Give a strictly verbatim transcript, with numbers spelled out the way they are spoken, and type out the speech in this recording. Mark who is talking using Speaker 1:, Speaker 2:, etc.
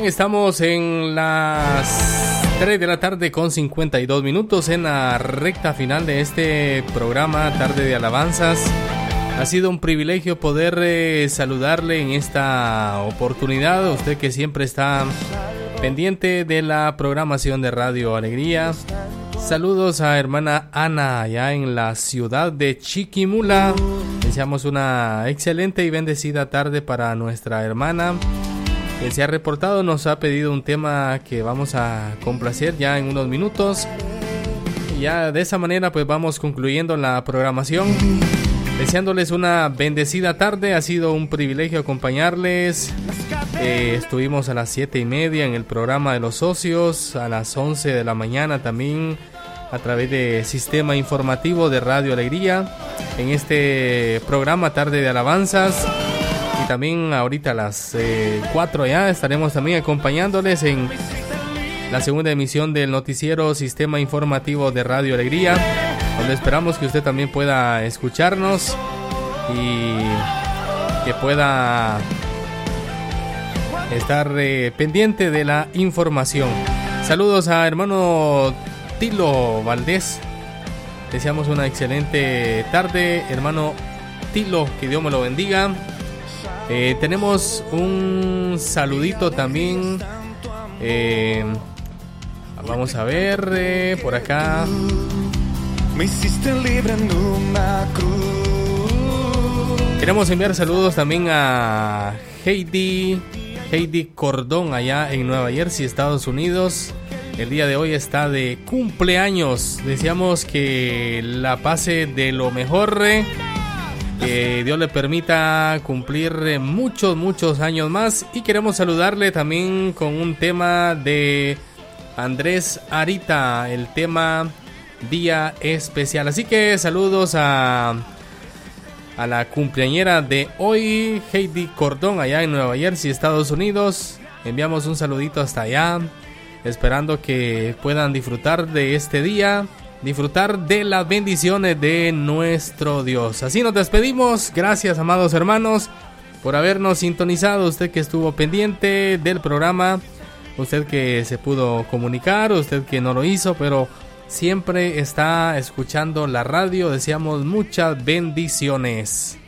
Speaker 1: bien, estamos en las tres de la tarde con cincuenta y dos minutos en la recta final de este programa Tarde de Alabanzas. Ha sido un privilegio poder eh, saludarle en esta oportunidad, usted que siempre está pendiente de la programación de Radio Alegría. Saludos a hermana Ana allá en la ciudad de Chiquimula. Deseamos una excelente y bendecida tarde para nuestra hermana que se ha reportado, nos ha pedido un tema que vamos a complacer ya en unos minutos. Y ya de esa manera pues vamos concluyendo la programación, deseándoles una bendecida tarde. Ha sido un privilegio acompañarles. Eh, estuvimos a las siete y media en el programa de los socios, a las once de la mañana también a través de Sistema Informativo de Radio Alegría en este programa Tarde de Alabanzas. Y también ahorita a las eh, cuatro ya estaremos también acompañándoles en la segunda emisión del noticiero Sistema Informativo de Radio Alegría, donde esperamos que usted también pueda escucharnos y que pueda estar eh, pendiente de la información. Saludos a hermano Tilo Valdés. Deseamos una excelente tarde, hermano Tilo, que Dios me lo bendiga. Eh, tenemos un saludito también. Eh, vamos a ver eh, por acá. Me hiciste libre en una cruz. Queremos enviar saludos también a Heidi, Heidi Cordón allá en Nueva Jersey, Estados Unidos. El día de hoy está de cumpleaños. Deseamos que la pase de lo mejor. Eh. Que Dios le permita cumplir muchos, muchos años más. Y queremos saludarle también con un tema de Andrés Arita, el tema Día Especial. Así que saludos a, a la cumpleañera de hoy, Heidi Cordón, allá en Nueva Jersey, Estados Unidos. Enviamos un saludito hasta allá, esperando que puedan disfrutar de este día, disfrutar de las bendiciones de nuestro Dios. Así nos despedimos. Gracias, amados hermanos, por habernos sintonizado. Usted que estuvo pendiente del programa, usted que se pudo comunicar, usted que no lo hizo, pero siempre está escuchando la radio. Deseamos muchas bendiciones.